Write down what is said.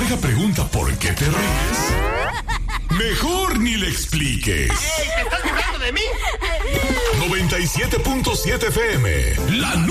pareja pregunta por qué te ríes, mejor ni le expliques. ¡Ey, te estás burlando de mí! 97.7 FM, la